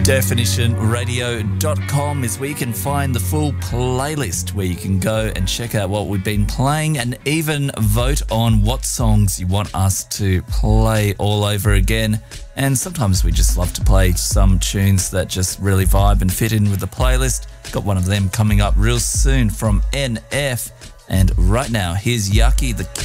definitionradio.com is where you can find the full playlist, where you can go and check out what we've been playing and even vote on what songs you want us to play all over again. And sometimes we just love to play some tunes that just really vibe and fit in with the playlist. Got one of them coming up real soon from NF. And right now, here's Yaki the